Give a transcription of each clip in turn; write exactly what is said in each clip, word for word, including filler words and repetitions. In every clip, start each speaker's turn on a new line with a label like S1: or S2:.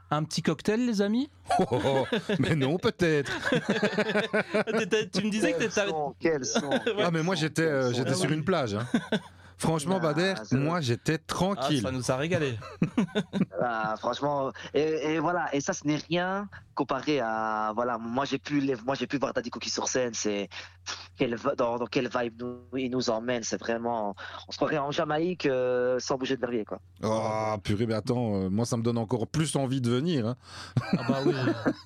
S1: Un petit cocktail, les amis?
S2: Oh, oh, oh, mais non, peut-être.
S1: Tu me disais que
S3: Quel
S1: t'étais...
S3: son, quel son, quel
S2: Ah, mais moi,
S3: son,
S2: j'étais,
S3: quel
S2: euh,
S3: son.
S2: j'étais
S1: Ah
S2: sur
S1: oui.
S2: une plage. Hein. Franchement,
S3: Ah,
S2: Bader,
S3: c'est-
S2: moi, j'étais
S1: Ah,
S2: tranquille.
S1: ça nous a régalé.
S3: Ah, franchement, et, et voilà, et ça ce n'est rien comparé à voilà, moi j'ai pu les, moi j'ai pu voir Daddy Cookie sur scène, c'est quelle, dans, dans quelle vibe nous, il nous emmène, c'est vraiment, on se croirait en Jamaïque euh, sans bouger de verrier quoi.
S2: Oh, purée, mais attends, euh, moi, ça me donne encore plus envie de venir. Hein.
S1: Ah bah oui.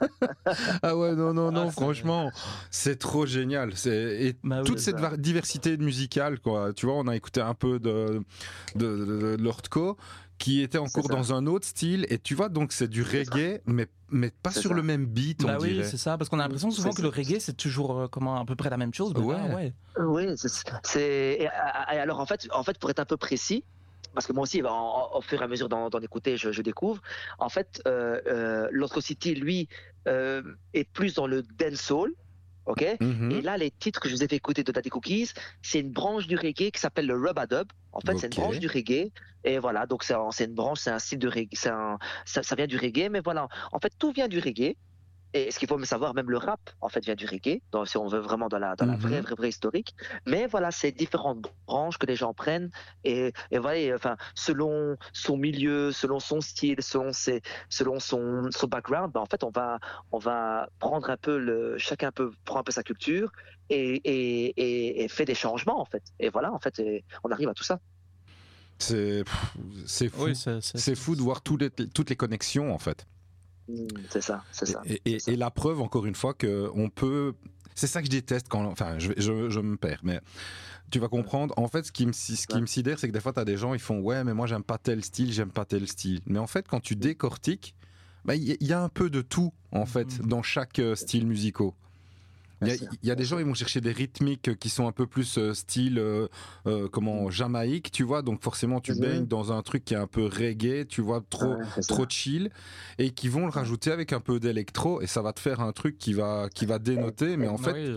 S2: Ah ouais, non, non, non,
S1: Ah, c'est-
S2: franchement, c'est trop génial. C'est... Et
S1: Bah oui,
S2: toute
S1: c'est
S2: cette
S3: ça.
S2: var- diversité musicale, quoi. Tu vois, on a écouté un peu de, de, de, de Lordco, qui était encore
S3: ça.
S2: dans un autre style. Et tu vois, donc c'est du
S3: C'est ça.
S2: reggae, mais, mais pas
S3: C'est
S2: sur
S3: ça.
S2: le même beat, on
S1: Bah oui,
S2: dirait.
S1: c'est ça, parce qu'on a l'impression souvent
S3: C'est
S1: que le reggae c'est toujours euh, comment à peu près la même chose. Mais
S2: Ouais.
S1: là, ouais.
S3: Oui, c'est, c'est et, et alors en fait, en fait pour être un peu précis. Parce que moi aussi, en- en- au fur et à mesure d'en, d'en écouter, je, je découvre. En fait, euh, euh, Lost City, lui, euh, est plus dans le dancehall, ok.
S2: Mhm.
S3: Et là, les titres que je vous ai fait écouter de Daddy Cookies, c'est une branche du reggae qui s'appelle le rub-a-dub. En fait, c'est une
S2: Ok.
S3: branche du reggae. Et voilà, donc c'est, un- c'est une branche, c'est un style de reggae, c'est un, ça, ça vient du reggae. Mais voilà, en fait, tout vient du reggae. Et ce qu'il faut me savoir, même le rap, en fait, vient du reggae, donc, si on veut vraiment dans la, dans la
S2: Mhm.
S3: vraie, vraie, vraie historique. Mais voilà, c'est différentes branches que les gens prennent. Et, et voilà, et, enfin, selon son milieu, selon son style, selon ses, selon son, son background, ben, en fait, on va, on va prendre un peu le, chacun peut prend un peu sa culture et, et, et, et fait des changements, en fait. Et voilà, en fait, et on arrive à tout ça.
S2: C'est, pff, c'est fou.
S1: Oui, c'est, c'est,
S2: C'est fou de voir tous les- toutes les connexions, en fait.
S3: Mm, C'est ça, c'est ça.
S2: Et, et-
S3: c'est ça.
S2: et la preuve, encore une fois, que on peut. C'est ça que je déteste quand. Enfin, je, je, je me perds, mais tu vas comprendre. En fait, ce qui me, ce qui me sidère, c'est que des fois, tu as des gens, ils font ouais, mais moi, j'aime pas tel style, j'aime pas tel style. Mais en fait, quand tu décortiques, bah, il y, y a un peu de tout, en fait,
S1: Mhm.
S2: dans chaque euh, style musical. Il y a,
S3: Bien sûr,
S2: il y a des
S3: bien
S2: gens, ils vont chercher des rythmiques qui sont un peu plus euh, style euh, euh, comment Jamaïque, tu vois. Donc forcément, tu
S3: Mhm.
S2: baignes dans un truc qui est un peu reggae, tu vois, trop
S3: Ouais, c'est ça.
S2: trop chill, et qui vont le rajouter avec un peu d'électro, et ça va te faire un truc qui va qui va dénoter. Mais en fait,
S1: Oui.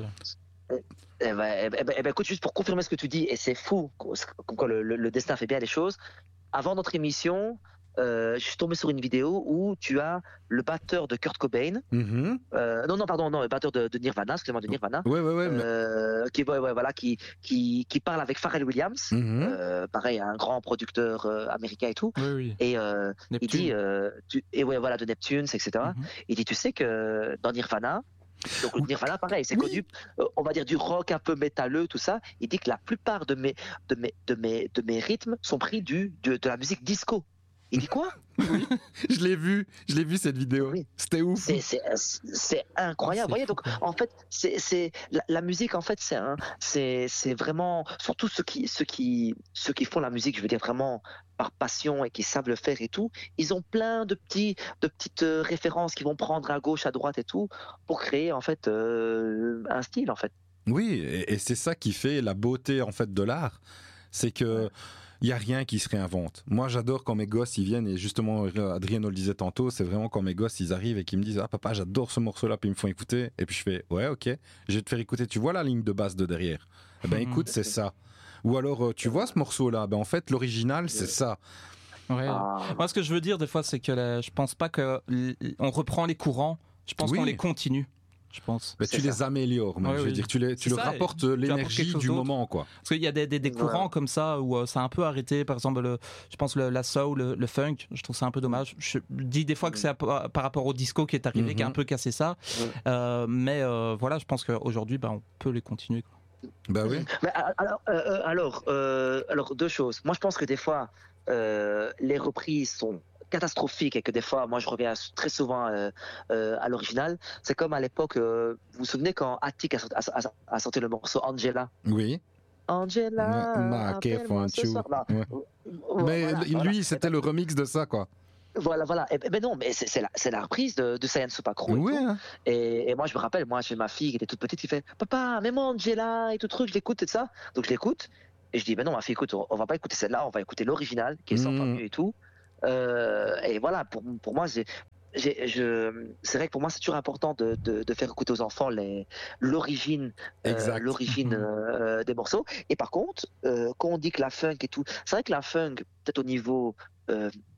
S3: Eh ben, eh ben, eh ben, eh ben, écoute, juste pour confirmer ce que tu dis, et c'est fou, comme quoi le, le- le destin fait bien les choses. Avant notre émission, euh, je suis tombé sur une vidéo où tu as le batteur de Kurt Cobain,
S2: mhm.
S3: euh, non, non, pardon, non, le batteur de, de Nirvana, excusez-moi, de Nirvana,
S2: ouais, ouais, ouais. mais-
S3: euh, qui, ouais, ouais, voilà, qui, qui, qui parle avec Pharrell Williams,
S2: Mhm.
S3: euh, pareil, un grand producteur euh, américain et tout.
S1: Oui, oui.
S3: Et euh, il
S1: Neptune.
S3: dit, euh, tu, et ouais, voilà, de Neptune, et cetera.
S1: Mhm.
S3: Il dit, tu sais que dans Nirvana, donc Nirvana, pareil, c'est
S2: Oui.
S3: connu, euh, on va dire du rock un peu métalleux, tout ça. Il dit que la plupart de mes, de mes, de mes, de mes rythmes sont pris du, de, de la musique disco. Il dit quoi?
S2: Je l'ai vu, je l'ai vu cette vidéo.
S3: Oui.
S2: C'était ouf.
S3: C'est, c'est, c'est incroyable.
S1: C'est
S3: Vous voyez,
S1: fou,
S3: donc,
S1: quoi.
S3: en fait, c'est, c'est, la, la musique, en fait, c'est un, c'est, c'est vraiment, surtout ceux qui, ceux qui, ceux qui font la musique, je veux dire vraiment par passion et qui savent le faire et tout, ils ont plein de petits, de petites euh, références qu'ils vont prendre à gauche, à droite et tout, pour créer, en fait, euh, un style, en fait.
S2: Oui, et, et c'est ça qui fait la beauté en fait de l'art, c'est que il y a rien qui se réinvente. Moi, j'adore quand mes gosses ils viennent, et justement Adrien le disait tantôt, c'est vraiment quand mes gosses ils arrivent et qu'ils me disent ah papa j'adore ce morceau-là, puis ils me font écouter, et puis je fais ouais ok, je vais te faire écouter. Tu vois la ligne de basse de derrière? Eh ben
S1: Mhm.
S2: écoute, c'est ça. Ou alors euh, tu vois ce morceau-là? Ben en fait l'original c'est ça.
S1: Ouais.
S3: Ah,
S1: Moi, ce que je veux dire des fois, c'est que la- je pense pas que l- on reprend les courants. Je pense
S2: Oui.
S1: qu'on les continue. Je pense.
S2: Mais
S3: C'est
S2: tu les
S3: ça.
S2: améliores, même.
S1: Ouais,
S2: je veux
S1: oui.
S2: dire, tu, les, tu
S1: C'est
S2: leur
S1: ça,
S2: rapportes
S1: et tu apportes quelque
S2: l'énergie
S1: chose
S2: du
S1: d'autre.
S2: moment, quoi.
S1: Parce qu'il y a des, des, des
S3: Ouais.
S1: courants comme ça où euh, ça a un peu arrêté. Par exemple, le, je pense le, la soul, le, le funk. Je trouve ça un peu dommage. Je dis des fois que c'est à- par rapport au disco qui est arrivé,
S2: Mhm.
S1: qui a un peu cassé ça.
S3: Ouais.
S1: Euh, mais euh, voilà, je pense qu'aujourd'hui, bah, on peut les continuer, quoi.
S2: Bah oui.
S3: Mais, euh, alors, euh, euh, alors, euh, alors, deux choses. Moi, je pense que des fois, euh, les reprises sont catastrophiques et que des fois, moi, je reviens très souvent euh, euh, à l'original. C'est comme à l'époque, euh, vous vous souvenez quand Attic a, sorti- a- a- a sorti le morceau Angela.
S2: Oui.
S3: Angela,
S2: Ma- ma-
S3: appelle-moi ce
S2: Kev,
S3: soir. Non.
S2: ouais. Mais
S3: Voilà,
S2: lui,
S3: voilà.
S2: c'était le remix de ça, quoi.
S3: Voilà, voilà. Et, ben non, mais c'est c'est la, c'est la reprise de, de Saiyan Supakro et
S2: Oui,
S3: tout.
S2: hein.
S3: Et, et moi, je me rappelle, moi, j'ai ma fille qui était toute petite qui fait Papa, même Angela et tout truc, je l'écoute et tout ça. Donc, je l'écoute. Et je dis Ben non, ma fille, écoute, on, on va pas écouter celle-là, on va écouter l'original qui est cent fois
S2: Mhm.
S3: mieux et tout. Euh, et voilà, pour, pour moi, j'ai. j'ai- je- C'est vrai que pour moi c'est toujours important de, de, de faire écouter aux enfants les- l'origine euh,
S2: Exact.
S3: l'origine
S1: Mhm.
S3: euh, des morceaux. Et par contre, euh, quand on dit que la funk et tout, c'est vrai que la funk, peut-être au niveau euh,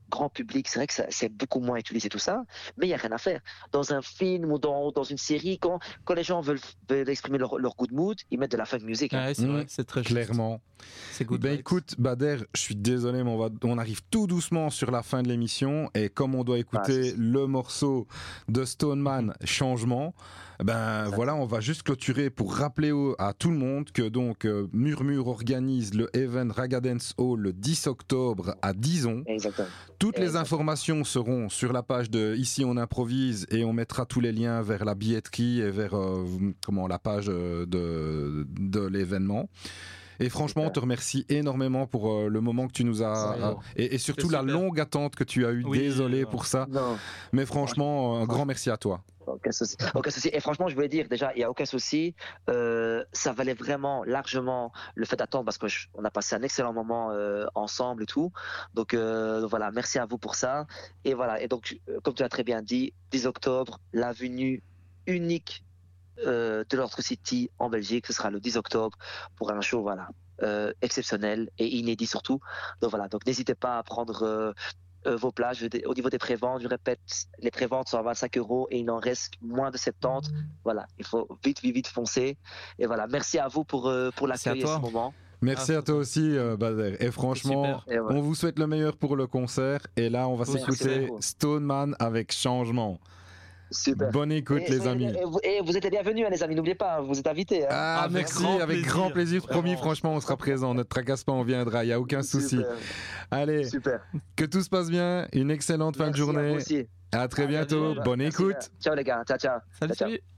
S3: grand public, c'est vrai que ça, c'est beaucoup moins utilisé tout ça, mais il n'y a rien à faire. Dans un film ou dans, dans une série, quand, quand les gens veulent, veulent exprimer leur, leur good mood, ils mettent de la funk music. Hein.
S1: Ouais, c'est
S2: Mmh,
S1: vrai, c'est très juste.
S2: clairement.
S1: C'est good
S2: Ben
S1: vibes.
S2: écoute, Bader, je suis désolé, mais on, va, on arrive tout doucement sur la fin de l'émission. Et comme on doit écouter
S3: Ah,
S2: le morceau de Stoneman, Changement, ben voilà, on va juste clôturer pour rappeler au, à tout le monde que donc euh, Murmure organise le event Raga Dance Hall le dix octobre à Dizon.
S3: Exactement.
S2: Toutes les
S3: Exactement.
S2: informations seront sur la page de Ici on improvise et on mettra tous les liens vers la billetterie et vers euh, comment la page euh, de, de l'événement. Et franchement, on te remercie énormément pour euh, le moment que tu nous as
S1: Ouais.
S2: euh, et, et surtout
S1: C'est
S2: la
S1: super.
S2: longue attente que tu as eue.
S1: Oui,
S2: Désolé
S1: euh,
S2: pour ça,
S3: Non,
S2: mais franchement, un grand merci à toi.
S3: aucun souci. Aucun souci. Et franchement, je voulais dire, déjà, il n'y a aucun souci. Euh, ça valait vraiment largement le fait d'attendre parce qu'on a passé un excellent moment euh, ensemble et tout. Donc, euh, donc voilà, merci à vous pour ça. Et voilà, et donc, euh, comme tu as très bien dit, dix octobre, la venue unique euh, de l'Ortre City en Belgique, ce sera le dix octobre pour un show, voilà, euh, exceptionnel et inédit surtout. Donc voilà, donc n'hésitez pas à prendre euh, euh, vos places. Je- Au niveau des préventes, je répète, les préventes sont à vingt-cinq euros et il en reste moins de soixante-dix. Voilà, il faut vite, vite, vite foncer. Et voilà, merci à vous pour, euh, pour
S1: Merci à
S3: l'accueil à ce
S1: toi.
S3: moment.
S2: Merci
S1: Ah,
S2: à toi aussi, euh, Bader. Et franchement,
S1: super.
S3: Et voilà.
S2: on vous souhaite le meilleur pour le concert. Et là, on va
S1: Merci
S2: s'écouter
S3: beaucoup.
S2: Stoneman avec Changement.
S3: Super.
S2: Bonne écoute,
S3: Et,
S2: les
S3: et-
S2: amis.
S3: Et, vous, et vous êtes les bienvenus, hein, les amis. N'oubliez pas, vous êtes invités. Hein.
S2: Ah,
S1: Avec
S2: merci,
S1: grand
S2: avec
S1: plaisir.
S2: grand plaisir. Promis,
S1: Vraiment.
S2: franchement, on sera présent. Ne te tracasse pas, on viendra. Il n'y a aucun souci.
S3: Super.
S2: Allez,
S3: Super.
S2: que tout se passe bien. Une excellente fin de
S3: Merci à vous
S2: journée.
S3: aussi.
S2: À très
S3: À
S2: bientôt.
S1: bientôt.
S2: Bonne
S3: Merci,
S2: écoute.
S3: hein. Ciao les gars. Ciao, ciao.
S1: Salut,
S3: Ciao, ciao.
S1: salut.